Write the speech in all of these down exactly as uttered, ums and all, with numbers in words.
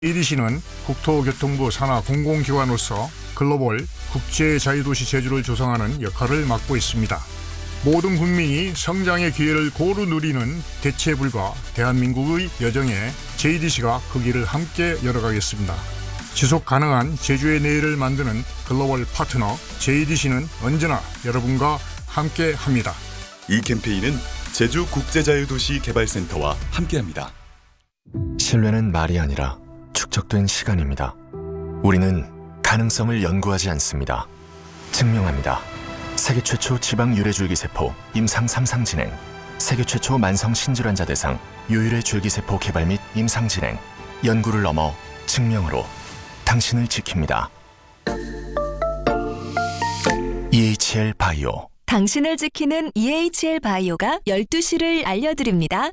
제이디씨는 국토교통부 산하 공공기관으로서 글로벌 국제자유도시 제주를 조성하는 역할을 맡고 있습니다. 모든 국민이 성장의 기회를 고루 누리는 대체불가 대한민국의 여정에 제이디씨가 그 길을 함께 열어가겠습니다. 지속 가능한 제주의 내일을 만드는 글로벌 파트너 제이디씨는 언제나 여러분과 함께 합니다. 이 캠페인은 제주국제자유도시 개발센터와 함께합니다. 신뢰는 말이 아니라 축적된 시간입니다. 우리는 가능성을 연구하지 않습니다. 증명합니다. 세계 최초 지방 유래줄기세포 임상 삼 상 진행, 세계 최초 만성 신질환자 대상 유일의 줄기세포 개발 및 임상 진행, 연구를 넘어 증명으로 당신을 지킵니다. 이에이치엘 바이오. 당신을 지키는 이에이치엘 바이오가 열두 시를 알려드립니다.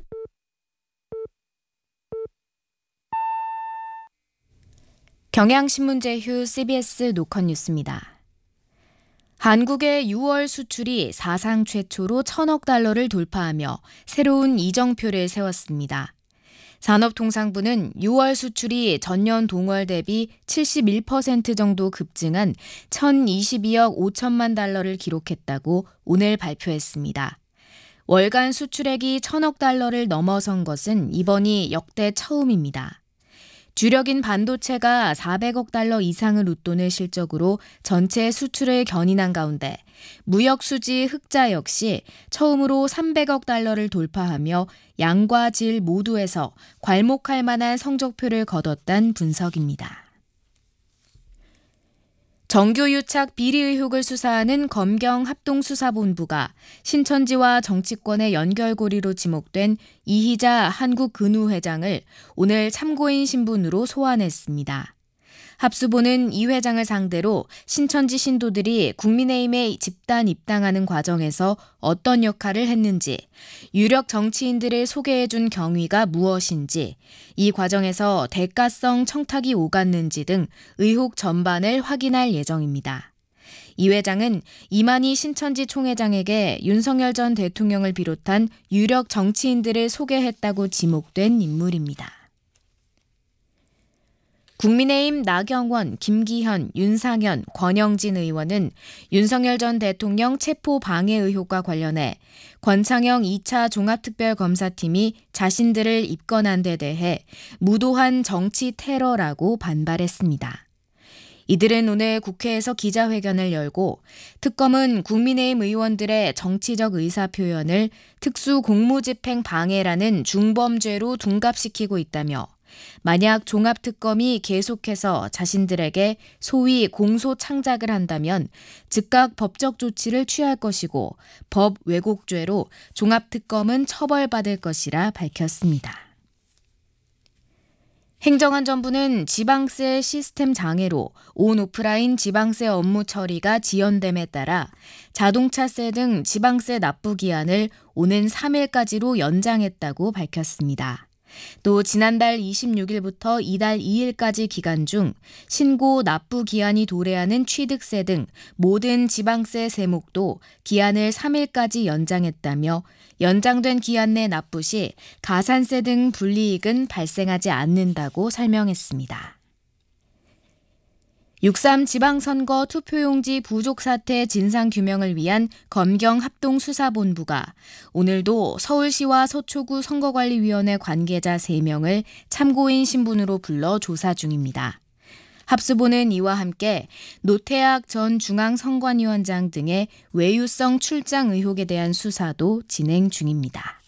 경향신문 제휴 씨비에스 노컷 뉴스입니다. 한국의 유월 수출이 사상 최초로 천억 달러를 돌파하며 새로운 이정표를 세웠습니다. 산업통상부는 유월 수출이 전년 동월 대비 칠십일 퍼센트 정도 급증한 천이십이억 오천만 달러를 기록했다고 오늘 발표했습니다. 월간 수출액이 천억 달러를 넘어선 것은 이번이 역대 처음입니다. 주력인 반도체가 사백억 달러 이상을 웃도는 실적으로 전체 수출을 견인한 가운데 무역 수지 흑자 역시 처음으로 삼백억 달러를 돌파하며 양과 질 모두에서 괄목할 만한 성적표를 거뒀다는 분석입니다. 정교유착 비리 의혹을 수사하는 검경합동수사본부가 신천지와 정치권의 연결고리로 지목된 이희자 한국근우회장을 오늘 참고인 신분으로 소환했습니다. 합수본은 이 회장을 상대로 신천지 신도들이 국민의힘에 집단 입당하는 과정에서 어떤 역할을 했는지, 유력 정치인들을 소개해준 경위가 무엇인지, 이 과정에서 대가성 청탁이 오갔는지 등 의혹 전반을 확인할 예정입니다. 이 회장은 이만희 신천지 총회장에게 윤석열 전 대통령을 비롯한 유력 정치인들을 소개했다고 지목된 인물입니다. 국민의힘 나경원, 김기현, 윤상현, 권영진 의원은 윤석열 전 대통령 체포 방해 의혹과 관련해 권창영 이 차 종합특별검사팀이 자신들을 입건한 데 대해 무도한 정치 테러라고 반발했습니다. 이들은 오늘 국회에서 기자회견을 열고 특검은 국민의힘 의원들의 정치적 의사표현을 특수공무집행 방해라는 중범죄로 둔갑시키고 있다며 만약 종합특검이 계속해서 자신들에게 소위 공소 창작을 한다면 즉각 법적 조치를 취할 것이고 법 왜곡죄로 종합특검은 처벌받을 것이라 밝혔습니다. 행정안전부는 지방세 시스템 장애로 온 오프라인 지방세 업무 처리가 지연됨에 따라 자동차세 등 지방세 납부 기한을 오는 삼 일까지로 연장했다고 밝혔습니다. 또 지난달 이십육일부터 이달 이 일까지 기간 중 신고 납부 기한이 도래하는 취득세 등 모든 지방세 세목도 기한을 삼 일까지 연장했다며 연장된 기한 내 납부 시 가산세 등 불이익은 발생하지 않는다고 설명했습니다. 육삼 지방선거 투표용지 부족 사태 진상규명을 위한 검경합동수사본부가 오늘도 서울시와 서초구 선거관리위원회 관계자 세 명을 참고인 신분으로 불러 조사 중입니다. 합수본은 이와 함께 노태악 전 중앙선관위원장 등의 외유성 출장 의혹에 대한 수사도 진행 중입니다.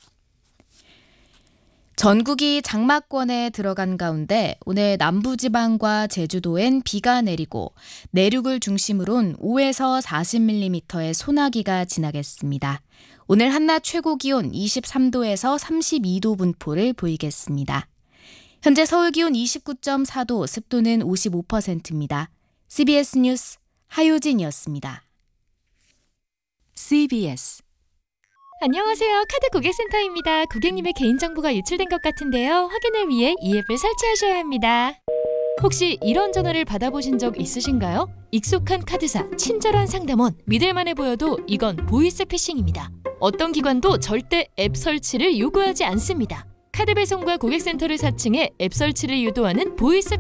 전국이 장마권에 들어간 가운데 오늘 남부지방과 제주도엔 비가 내리고 내륙을 중심으로는 오에서 사십 밀리미터의 소나기가 지나겠습니다. 오늘 한낮 최고 기온 이십삼 도에서 삼십이 도 분포를 보이겠습니다. 현재 서울 기온 이십구 점 사 도, 습도는 오십오 퍼센트입니다. 씨비에스 뉴스 하효진이었습니다. 씨비에스 안녕하세요. 카드 고객센터입니다. 고객님의 개인정보가 유출된 것 같은데요. 확인을 위해 이 앱을 설치하셔야 합니다. 혹시 이런 전화를 받아보신 적 있으신가요? 익숙한 카드사, 친절한 상담원, 믿을만해 보여도 이건 보이스피싱입니다. 어떤 기관도 절대 앱 설치를 요구하지 않습니다. 카드 배송과 고객센터를 사칭해 앱 설치를 유도하는 보이스